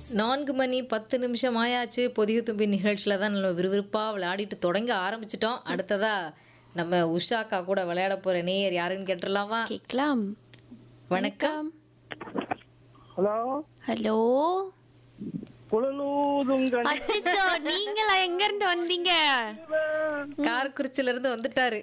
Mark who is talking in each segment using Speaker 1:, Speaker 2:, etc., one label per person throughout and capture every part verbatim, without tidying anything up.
Speaker 1: நான்கு மணி பத்து நிமிஷம் ஆயாச்சு. பொதிகை தும்பி நிகழ்ச்சியில தான் நம்ம விறுவிறுப்பா விளையாடிட்டு தொடங்க ஆரம்பிச்சிட்டோம். அடுத்ததா நம்ம உஷாக்கா கூட விளையாட போற நேயர் யாருன்னு கேட்டுடலாமா?
Speaker 2: கேட்கலாம்.
Speaker 1: வணக்கம்.
Speaker 3: Hello
Speaker 2: hello.
Speaker 3: புலலூதுங்கணி
Speaker 2: அச்சச்சோ, நீங்களா எங்க இருந்து வந்தீங்க?
Speaker 1: காரக்குறிச்சில இருந்து வந்துட்டாரு.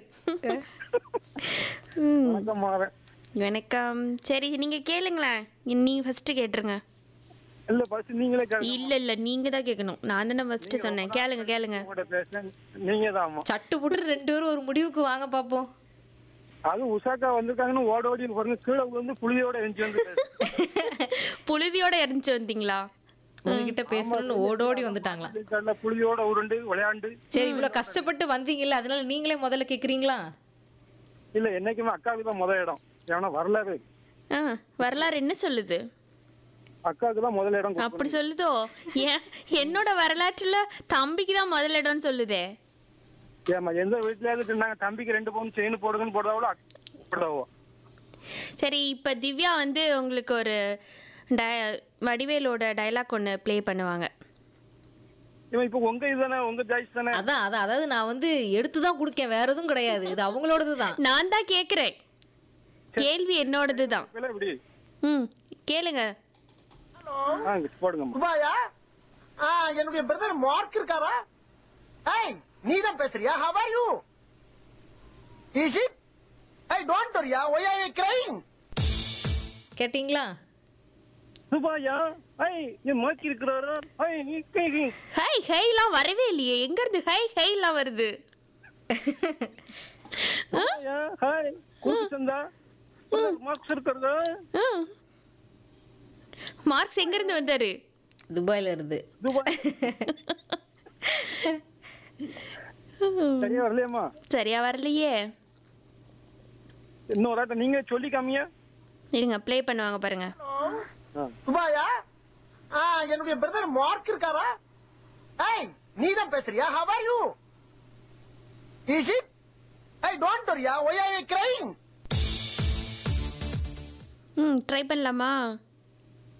Speaker 2: ம்,
Speaker 3: வணக்கம் மாறேன்.
Speaker 2: வணக்கம். சரி, நீங்க கேளுங்களேன். நீங்க ஃபர்ஸ்ட் கேட்டுருங்க.
Speaker 3: இல்ல ஃபர்ஸ்ட் நீங்களே கேளுங்க.
Speaker 2: இல்ல இல்ல நீங்க தான் கேட்கணும். நான் தானே ஃபர்ஸ்ட் சொன்னேன். கேளுங்க கேளுங்க.
Speaker 3: உங்கள்ட்ட பேசுறேன். நீங்க தான்.
Speaker 1: சட்டு புட்டு ரெண்டு பேரும் ஒரு முடிவுக்கு வாங்க பாப்போம்.
Speaker 3: அது உஷாக்கா வந்திருக்காங்கன்னு ஓட ஓடி பாருங்க, கீழே வந்து புளியோட எஞ்சி வந்து
Speaker 2: புழுதியோட எரிஞ்சு வந்தீங்களா?
Speaker 1: உங்ககிட்ட பேசணும்னு ஓடோடி வந்துட்டாங்களாம்.
Speaker 3: கடல புளியோட உருண்டு விளையாண்டு.
Speaker 1: சரி, இவ்வளவு கஷ்டப்பட்டு வந்தீங்கல்ல, அதனால நீங்களே முதல்ல கேக்குறீங்களா?
Speaker 3: இல்ல என்னைக்குமே அக்காவுக்கு தான் முதல் இடம். ஏன்னா வரலாறு
Speaker 2: ஆ, வரலாறு என்ன சொல்லுது?
Speaker 3: அக்காவுக்கு தான் முதல் இடம்.
Speaker 2: அப்படி சொல்லுதோ? ஏன் என்னோட வரலாற்றுல தம்பிக்கு தான் முதல் இடம்னு சொல்லுதே.
Speaker 3: ஏமா எந்த வீட்லயாவது இருந்தாங்க தம்பிக்கு ரெண்டு பவுன் செயின் போடுங்கன்னு போடுறாவோ போடுறாவோ.
Speaker 2: சரி, இப்ப திவ்யா வந்து உங்களுக்கு ஒரு டய- வடிவேலோட டைலாக் ஒன்று ப்ளே பண்ணுவாங்க.
Speaker 3: இவன் இப்ப உங்க இதுதானே, உங்க ஜாய்ஸ் தானே.
Speaker 1: அதான் அதான் அதாவது நான் வந்து எடுத்துதான் குடுக்கேன், வேற எதுவும் கிடையாது. இது அவங்களோடதுதான்.
Speaker 2: நான் தான் கேக்குறேன். கேள்வி என்னோடது தான்.
Speaker 3: இல்ல இப்படி
Speaker 2: ம், கேளுங்க.
Speaker 3: ஆ, போடுங்கம்மா.
Speaker 4: துபாயா? ஆ, என்னுடைய பிரதர் மார்க் இருக்காரா? ஏய், நீ தான் பேசுறியா? How are you? Is it? Hey, don't worry. Why are you crying?
Speaker 1: கேட்டீங்களா?
Speaker 3: துபாயா? ஐ என் மாக்கி இருக்கிறாரா? ஐ நீ கை கை
Speaker 2: ஹை ஹைலாம் வரவே இல்லையே. எங்க இருந்து ஹை ஹைலாம் வருது?
Speaker 3: துபாயா? ஹாய் கூட்டி சந்தா மார்க்ஸ் இருக்கிறதா?
Speaker 2: ம். மார்க்ஸ் எங்க இருந்து வந்தாரு?
Speaker 1: துபாயில இருந்து.
Speaker 3: துபாய் சரியா வரலையம்மா?
Speaker 2: சரியா வரலையே.
Speaker 3: இன்னொரு ஆட்ட நீங்க சொல்லி காமிய.
Speaker 2: இருங்க, ப்ளே பண்ணுவாங்க பாருங்க.
Speaker 4: துபாயா? ஆ, என்னுடைய பிரதர் மார்க் இருக்காரா? ஏய், நீ தான் பேசுறியா? How are you? Is it? Hey, don't worry. Why are you crying?
Speaker 2: ம், ட்ரை பண்ணலாமா?